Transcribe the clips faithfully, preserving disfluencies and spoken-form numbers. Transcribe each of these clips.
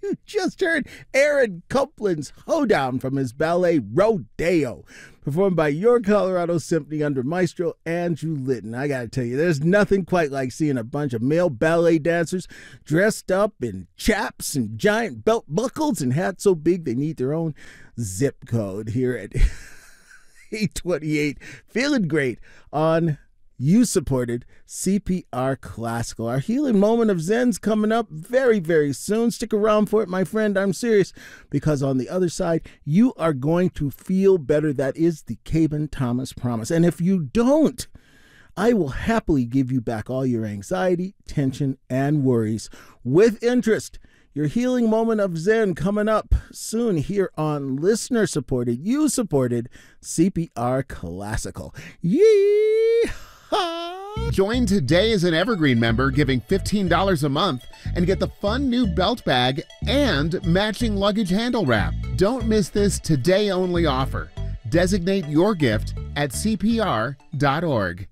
You just heard Aaron Copland's Hoedown from his ballet Rodeo, performed by your Colorado Symphony under Maestro Andrew Litton. I gotta tell you, there's nothing quite like seeing a bunch of male ballet dancers dressed up in chaps and giant belt buckles and hats so big they need their own zip code here at eight twenty-eight. Feeling great on you-supported C P R Classical. Our healing moment of Zen's coming up very, very soon. Stick around for it, my friend. I'm serious, because on the other side, you are going to feel better. That is the Caben Thomas promise. And if you don't, I will happily give you back all your anxiety, tension, and worries with interest. Your healing moment of Zen coming up soon here on listener-supported, you-supported C P R Classical. Yee! Join today as an Evergreen member, giving fifteen dollars a month, and get the fun new belt bag and matching luggage handle wrap. Don't miss this today-only offer. Designate your gift at C P R dot org.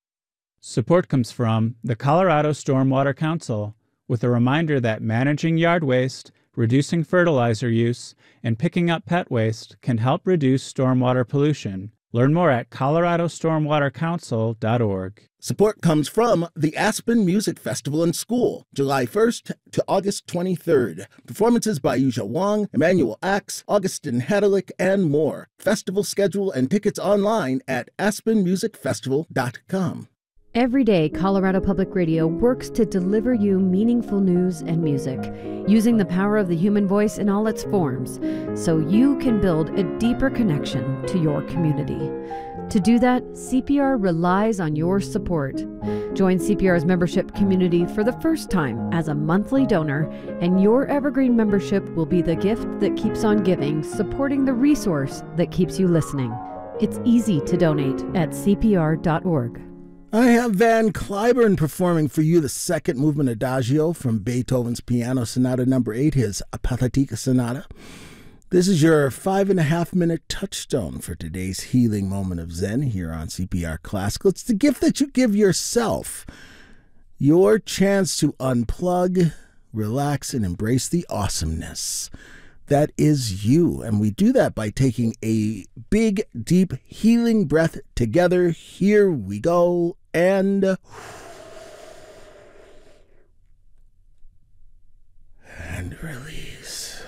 Support comes from the Colorado Stormwater Council, with a reminder that managing yard waste, reducing fertilizer use, and picking up pet waste can help reduce stormwater pollution. Learn more at colorado stormwater council dot org. Support comes from the Aspen Music Festival and School, July first to August twenty-third. Performances by Yuja Wong, Emmanuel Axe, Augustin Hadalick, and more. Festival schedule and tickets online at aspen music festival dot com. Every day, Colorado Public Radio works to deliver you meaningful news and music, using the power of the human voice in all its forms, so you can build a deeper connection to your community. To do that, C P R relies on your support. Join C P R's membership community for the first time as a monthly donor, and your Evergreen membership will be the gift that keeps on giving, supporting the resource that keeps you listening. It's easy to donate at C P R dot org. I have Van Cliburn performing for you the second movement Adagio from Beethoven's Piano Sonata number eight, his Pathetica Sonata. This is your five and a half minute touchstone for today's healing moment of Zen here on C P R Classical. It's the gift that you give yourself, your chance to unplug, relax, and embrace the awesomeness that is you. And we do that by taking a big, deep, healing breath together. Here we go. And... and release.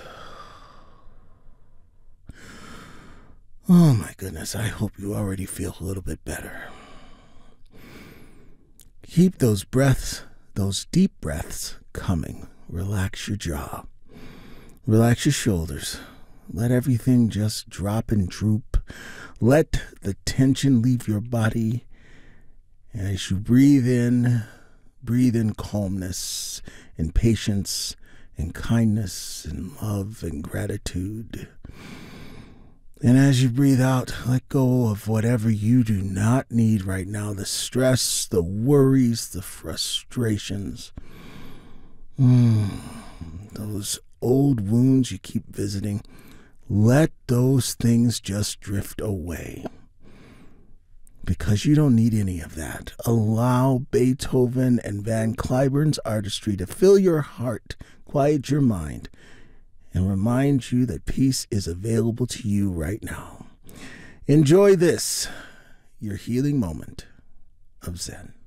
Oh my goodness, I hope you already feel a little bit better. Keep those breaths, those deep breaths coming. Relax your jaw. Relax your shoulders. Let everything just drop and droop. Let the tension leave your body. And as you breathe in, breathe in calmness and patience and kindness and love and gratitude. And as you breathe out, let go of whatever you do not need right now, the stress, the worries, the frustrations, mm, those old wounds you keep visiting. Let those things just drift away, because you don't need any of that. Allow Beethoven and Van Cliburn's artistry to fill your heart, quiet your mind, and remind you that peace is available to you right now. Enjoy this, your healing moment of Zen.